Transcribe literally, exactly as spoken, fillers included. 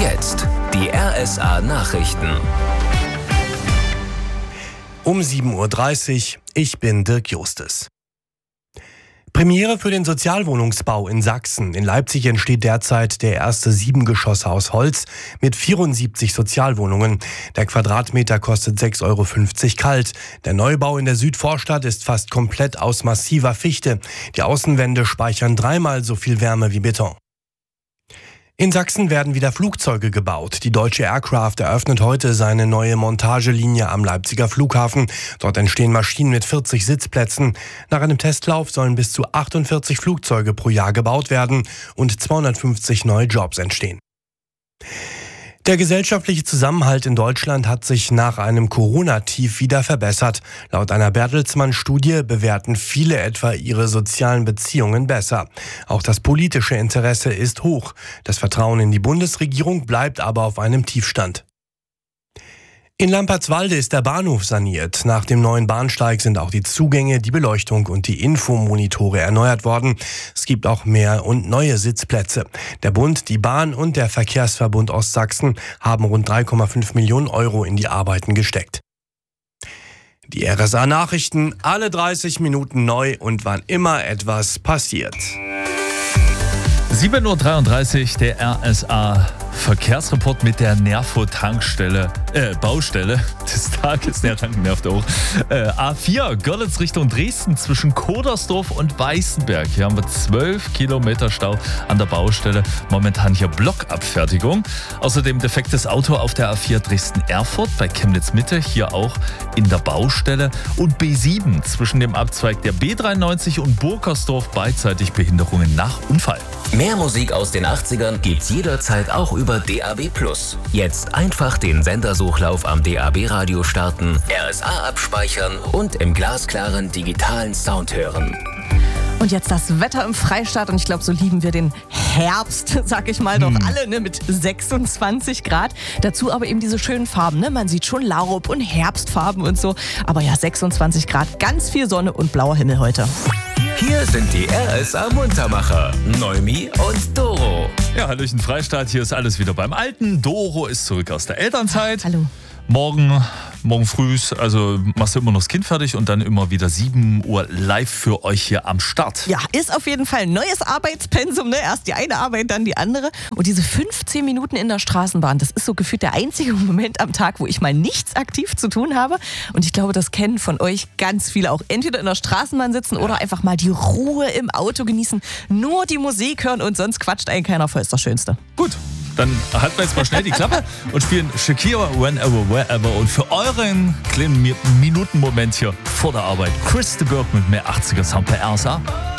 jetzt die R S A-Nachrichten. Um sieben Uhr dreißig, ich bin Dirk Justes. Premiere für den Sozialwohnungsbau in Sachsen. In Leipzig entsteht derzeit der erste Siebengeschosse aus Holz mit vierundsiebzig Sozialwohnungen. Der Quadratmeter kostet sechs Euro fünfzig kalt. Der Neubau in der Südvorstadt ist fast komplett aus massiver Fichte. Die Außenwände speichern dreimal so viel Wärme wie Beton. In Sachsen werden wieder Flugzeuge gebaut. Die Deutsche Aircraft eröffnet heute seine neue Montagelinie am Leipziger Flughafen. Dort entstehen Maschinen mit vierzig Sitzplätzen. Nach einem Testlauf sollen bis zu achtundvierzig Flugzeuge pro Jahr gebaut werden und zweihundertfünfzig neue Jobs entstehen. Der gesellschaftliche Zusammenhalt in Deutschland hat sich nach einem Corona-Tief wieder verbessert. Laut einer Bertelsmann-Studie bewerten viele etwa ihre sozialen Beziehungen besser. Auch das politische Interesse ist hoch. Das Vertrauen in die Bundesregierung bleibt aber auf einem Tiefstand. In Lampertswalde ist der Bahnhof saniert. Nach dem neuen Bahnsteig sind auch die Zugänge, die Beleuchtung und die Infomonitore erneuert worden. Es gibt auch mehr und neue Sitzplätze. Der Bund, die Bahn und der Verkehrsverbund Ostsachsen haben rund drei Komma fünf Millionen Euro in die Arbeiten gesteckt. Die R S A-Nachrichten, alle dreißig Minuten neu und wann immer etwas passiert. sieben Uhr dreiunddreißig, der R S A Verkehrsreport mit der Nervo-Tankstelle, äh, Baustelle des Tages, der Tanken nervt auch. Äh, A vier, Görlitz Richtung Dresden zwischen Kodersdorf und Weißenberg. Hier haben wir zwölf Kilometer Stau an der Baustelle. Momentan hier Blockabfertigung. Außerdem defektes Auto auf der A vier Dresden-Erfurt bei Chemnitz Mitte, hier auch in der Baustelle. Und B sieben zwischen dem Abzweig der B dreiundneunzig und Burkersdorf beidseitig Behinderungen nach Unfall. Mehr Musik aus den achtzigern gibt's jederzeit auch über D A B plus. Jetzt einfach den Sendersuchlauf am D A B-Radio starten, R S A abspeichern und im glasklaren digitalen Sound hören. Und jetzt das Wetter im Freistaat und ich glaube, so lieben wir den Herbst, sag ich mal, doch hm. alle, ne, mit sechsundzwanzig Grad. Dazu aber eben diese schönen Farben, ne? Man sieht schon Laub und Herbstfarben und so. Aber ja, sechsundzwanzig Grad, ganz viel Sonne und blauer Himmel heute. Hier sind die R S A-Muntermacher, Neumi und Doro. Ja, hallöchen Freistaat, hier ist alles wieder beim Alten. Doro ist zurück aus der Elternzeit. Hallo. Morgen, morgen früh, also machst du immer noch das Kind fertig und dann immer wieder sieben Uhr live für euch hier am Start. Ja, ist auf jeden Fall ein neues Arbeitspensum, ne? Erst die eine Arbeit, dann die andere. Und diese fünfzehn Minuten in der Straßenbahn, das ist so gefühlt der einzige Moment am Tag, wo ich mal nichts aktiv zu tun habe. Und ich glaube, das kennen von euch ganz viele auch. Entweder in der Straßenbahn sitzen oder einfach mal die Ruhe im Auto genießen, nur die Musik hören und sonst quatscht einen keiner voll, ist das Schönste. Gut. Dann halten wir jetzt mal schnell die Klappe und spielen Shakira, Whenever, Wherever. Und für euren kleinen Minutenmoment hier vor der Arbeit, Chris de Burgh mit mehr achtziger Sound bei R S A.